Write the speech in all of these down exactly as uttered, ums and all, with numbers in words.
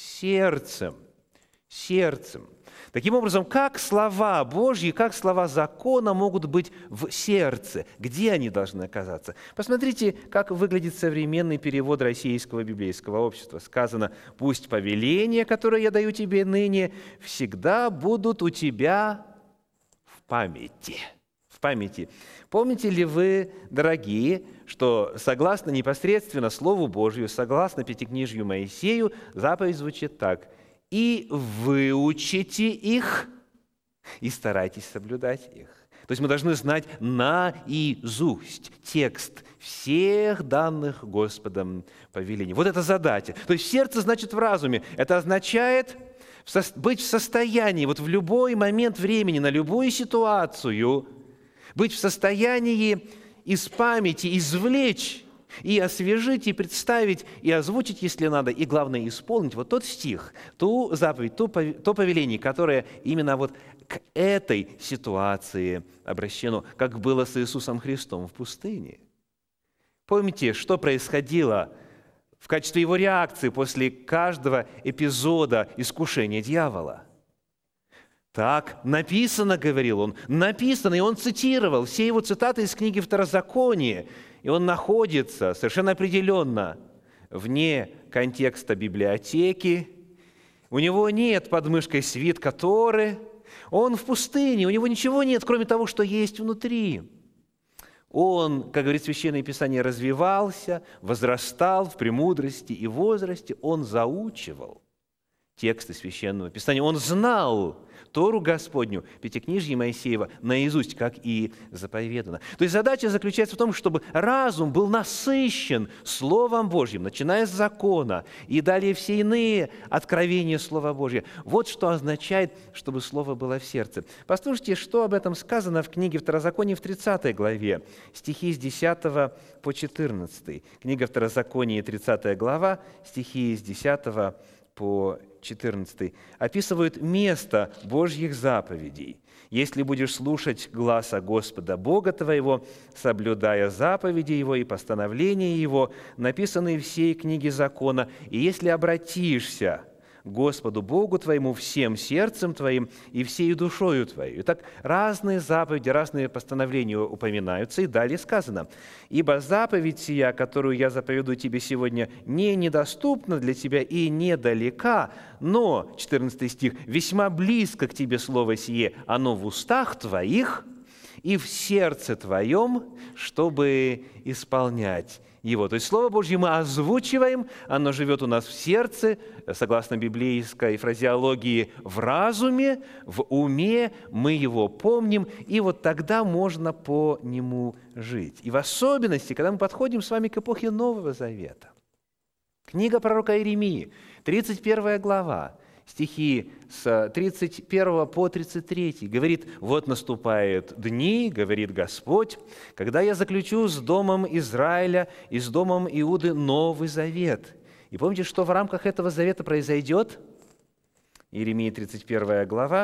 сердцем. Сердцем. Таким образом, как слова Божьи, как слова закона могут быть в сердце? Где они должны оказаться? Посмотрите, как выглядит современный перевод Российского библейского общества. Сказано: «Пусть повеления, которые я даю тебе ныне, всегда будут у тебя в памяти». В памяти. Помните ли вы, дорогие, что согласно непосредственно Слову Божью, согласно Пятикнижью Моисею, заповедь звучит так: «И выучите их, и старайтесь соблюдать их». То есть мы должны знать наизусть текст всех данных Господом повелений. Вот это задача. То есть сердце значит в разуме. Это означает быть в состоянии, вот в любой момент времени, на любую ситуацию, быть в состоянии из памяти извлечь и освежить, и представить, и озвучить, если надо, и, главное, исполнить вот тот стих, ту заповедь, ту, то повеление, которое именно вот к этой ситуации обращено, как было с Иисусом Христом в пустыне. Помните, что происходило в качестве его реакции после каждого эпизода искушения дьявола? «Так написано, — говорил он, — написано», и он цитировал все его цитаты из книги Второзакония, и он находится совершенно определенно вне контекста библиотеки, у него нет под мышкой свитка Торы, он в пустыне, у него ничего нет, кроме того, что есть внутри. Он, как говорит Священное Писание, развивался, возрастал в премудрости и возрасте, он заучивал тексты Священного Писания, он знал Тору Господню, Пятикнижье Моисеева, наизусть, как и заповедано. То есть задача заключается в том, чтобы разум был насыщен Словом Божьим, начиная с закона и далее все иные откровения Слова Божьего. Вот что означает, чтобы Слово было в сердце. Послушайте, что об этом сказано в книге Второзакония в тридцатой главе, стихи с десятого по четырнадцатый. Книга Второзакония, тридцатая глава, стихи с десятого по четырнадцатый, описывают место Божьих заповедей. «Если будешь слушать гласа Господа Бога твоего, соблюдая заповеди Его и постановления Его, написанные в всей книге закона, и если обратишься к Господу Богу твоему всем сердцем твоим и всею душою твоей». Итак, разные заповеди, разные постановления упоминаются, и далее сказано: «Ибо заповедь сия, которую я заповедую тебе сегодня, не недоступна для тебя и недалека, но, четырнадцатый стих, весьма близко к тебе слово сие, оно в устах твоих и в сердце твоем, чтобы исполнять его». То есть Слово Божье мы озвучиваем, оно живет у нас в сердце, согласно библейской фразеологии, в разуме, в уме, мы его помним, и вот тогда можно по нему жить. И в особенности, когда мы подходим с вами к эпохе Нового Завета. Книга пророка Иеремии, тридцать первая глава, стихи с тридцать первого по тридцать третий, говорит: «Вот наступают дни, говорит Господь, когда я заключу с домом Израиля и с домом Иуды новый завет». И помните, что в рамках этого завета произойдет? Иеремия, тридцать первая глава,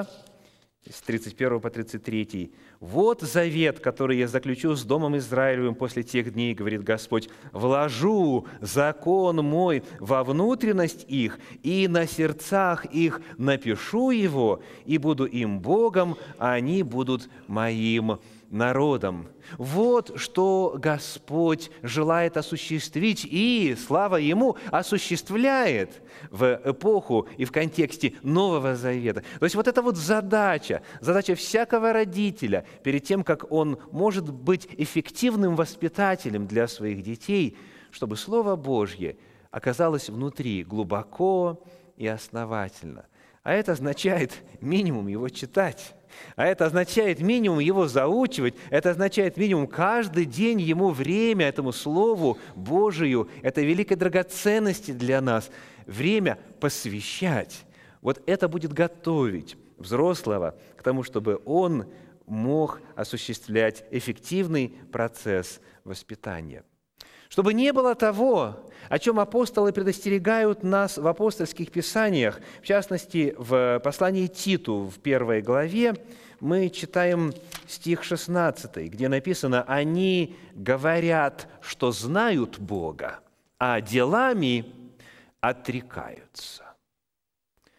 с тридцать первого по тридцать третий. «Вот завет, который я заключу с домом Израилевым после тех дней, говорит Господь, вложу закон мой во внутренность их, и на сердцах их напишу его, и буду им Богом, а они будут моим народом». Вот что Господь желает осуществить, и, слава Ему, осуществляет в эпоху и в контексте Нового Завета. То есть вот это вот задача, задача всякого родителя перед тем, как он может быть эффективным воспитателем для своих детей, чтобы Слово Божье оказалось внутри глубоко и основательно. А это означает минимум его читать. А это означает минимум его заучивать, это означает минимум каждый день ему время этому Слову Божию, это великой драгоценности для нас, время посвящать. Вот это будет готовить взрослого к тому, чтобы он мог осуществлять эффективный процесс воспитания. Чтобы не было того, о чем апостолы предостерегают нас в апостольских писаниях, в частности, в послании Титу в первой главе, мы читаем стих шестнадцатый, где написано: «Они говорят, что знают Бога, а делами отрекаются».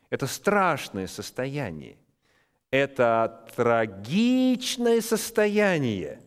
Это страшное состояние. Это трагичное состояние.